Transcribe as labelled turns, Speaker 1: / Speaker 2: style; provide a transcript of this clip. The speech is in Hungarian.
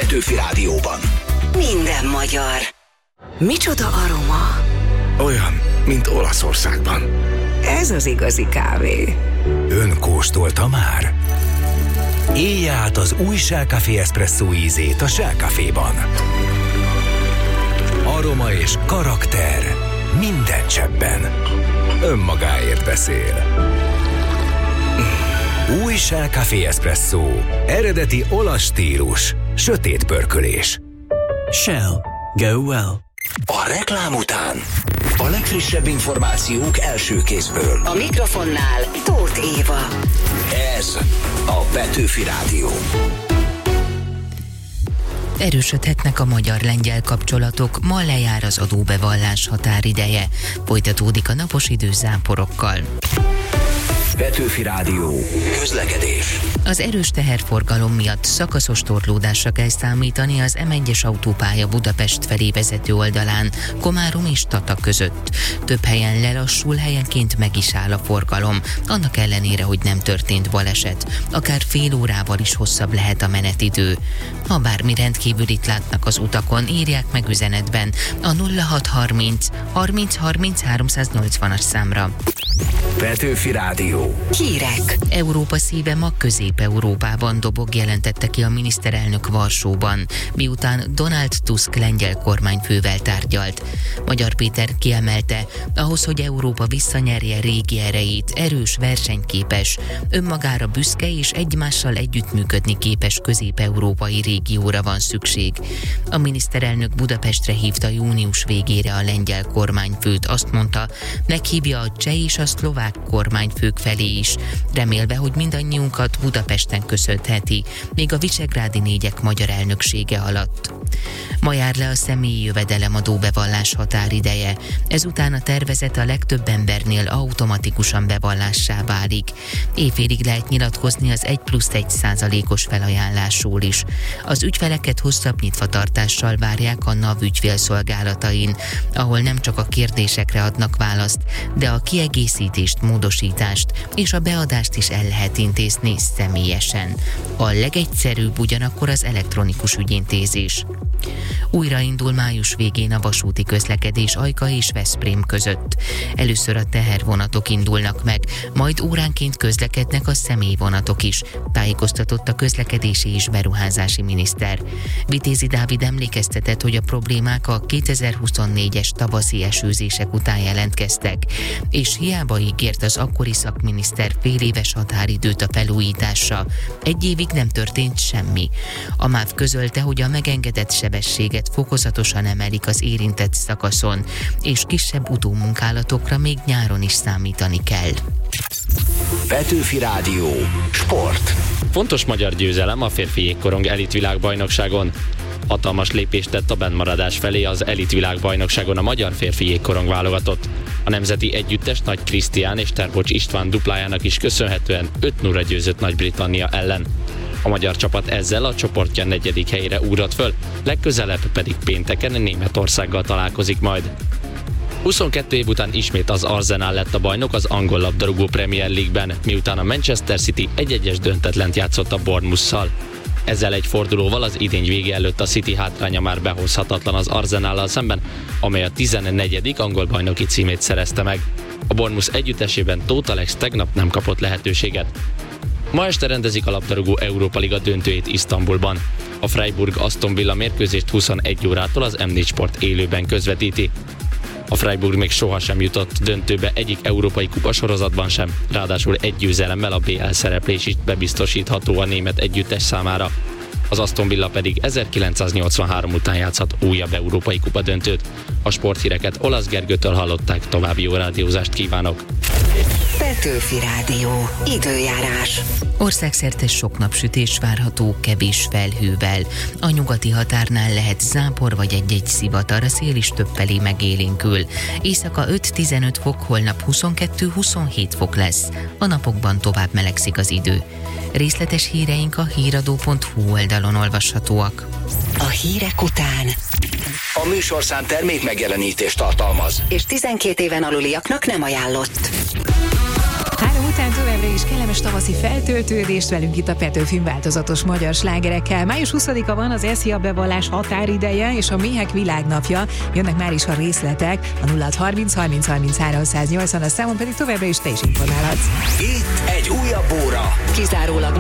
Speaker 1: Petőfi Rádióban.
Speaker 2: Minden magyar. Micsoda aroma?
Speaker 3: Olyan, mint Olaszországban.
Speaker 2: Ez az igazi kávé.
Speaker 3: Ön kóstolta már? Élje át az új Shell Café Espresso ízét a Shell Caféban. Aroma és karakter minden cseppben. Önmagáért beszél. Új Shell Café Espresso. Eredeti olasz stílus. Sötét pörkölés.
Speaker 4: Shell. Go well.
Speaker 1: A reklám után a legfrissebb információk első kézből.
Speaker 2: A mikrofonnál Tóth Éva.
Speaker 1: Ez a Petőfi Rádió.
Speaker 5: Erősödhetnek a magyar-lengyel kapcsolatok, ma lejár az adóbevallás határideje. Folytatódik a napos idő záporokkal.
Speaker 1: Petőfi Rádió. Közlekedés.
Speaker 5: Az erős teherforgalom miatt szakaszos torlódásra kell számítani az M1-es autópálya Budapest felé vezető oldalán, Komárom és Tata között. Több helyen lelassul, helyenként meg is áll a forgalom, annak ellenére, hogy nem történt baleset. Akár fél órával is hosszabb lehet a menetidő. Ha bármi rendkívülit látnak az utakon, írják meg üzenetben a 0630 30 30 380-as számra.
Speaker 1: Petőfi Rádió.
Speaker 2: Hírek.
Speaker 5: Európa szíve ma Közép-Európában dobog, jelentette ki a miniszterelnök Varsóban, miután Donald Tusk lengyel kormányfővel tárgyalt. Magyar Péter kiemelte, ahhoz, hogy Európa visszanyerje régi erejét, erős, versenyképes, önmagára büszke és egymással együttműködni képes közép-európai régióra van szükség. A miniszterelnök Budapestre hívta június végére a lengyel kormányfőt, azt mondta, meghívja a cseh és a szlovák kormányfők felé is, remélve, hogy mindannyiunkat Budapesten köszönheti, még a visegrádi négyek magyar elnöksége alatt. Ma jár le a személyi jövedelemadó bevallás határideje, ezután a tervezet a legtöbb embernél automatikusan bevallássá válik. Évfélig lehet nyilatkozni az 1+1% felajánlásról is. Az ügyfeleket hosszabb nyitvatartással várják a NAV ügyfélszolgálatain, ahol nem csak a kérdésekre adnak választ, de a kiegészítést, módosítást és a beadást is el lehet intézni személyesen. A legegyszerűbb ugyanakkor az elektronikus ügyintézés. Újraindul május végén a vasúti közlekedés Ajka és Veszprém között. Először a tehervonatok indulnak meg, majd óránként közlekednek a személyvonatok is, tájékoztatott a közlekedési és beruházási miniszter. Vitézi Dávid emlékeztetett, hogy a problémák a 2024-es tavaszi esőzések után jelentkeztek, és hiába ígért az akkori szakminiszter féléves határidőt a felújításra, egy évig nem történt semmi. A MÁV közölte, hogy a megengedett sebességet fokozatosan emelik az érintett szakaszon, és kisebb utómunkálatokra még nyáron is számítani kell.
Speaker 1: Petőfi Rádió. Sport.
Speaker 6: Fontos magyar győzelem a férfi jégkorong elitvilágbajnokságon. Hatalmas lépést tett a bennmaradás felé az elitvilágbajnokságon a magyar férfi jégkorong válogatott. A nemzeti együttes Nagy Krisztián és Terbocs István duplájának is köszönhetően 5-0-ra győzött Nagy-Britannia ellen. A magyar csapat ezzel a csoportja 4. helyére ugrott föl, legközelebb pedig pénteken Németországgal találkozik majd. 22 év után ismét az Arsenal lett a bajnok az angol labdarúgó Premier League-ben, miután a Manchester City 1-1-es döntetlent játszott a Bournemouth-szal. Ezzel egy fordulóval az idény vége előtt a City hátránya már behozhatatlan az Arsenallal szemben, amely a 14. angol bajnoki címét szerezte meg. A Bournemouth együttesében Tóth Alex tegnap nem kapott lehetőséget. Ma este rendezik a labdarúgó Európa Liga döntőjét Isztambulban. A Freiburg-Aston Villa mérkőzést 21 órától az M4 Sport élőben közvetíti. A Freiburg még sohasem jutott döntőbe egyik európai kupasorozatban sem, ráadásul egy győzelemmel a BL szereplés is bebiztosítható a német együttes számára. Az Aston Villa pedig 1983 után játszhat újabb európai kupa döntőt. A sporthíreket Olasz Gergőtől hallották, további jó rádiózást kívánok!
Speaker 2: Petőfi Rádió. Időjárás.
Speaker 5: Országszerte sok napsütés várható, kevés felhővel. A nyugati határnál lehet zápor vagy egy-egy szivatar, a szél is több felé megélénkül. Éjszaka 5-15 fok, holnap 22-27 fok lesz. A napokban tovább melegszik az idő. Részletes híreink a híradó.hu oldalon olvashatóak.
Speaker 2: A hírek után
Speaker 1: A műsorszám termék megjelenítést tartalmaz.
Speaker 2: és 12 éven aluliaknak nem ajánlott.
Speaker 7: 3 után kíván továbbra is kellemes tavaszi feltöltődést velünk itt a Petőfin változatos magyar slágerekkel. Május 20-a van az SZIA bevallás határideje és a Méhek világnapja. Jönnek már is a részletek, a 0630 30 33 180, a számon pedig továbbra is te is informálhatsz.
Speaker 1: Itt egy újabb óra.
Speaker 2: Kizárólag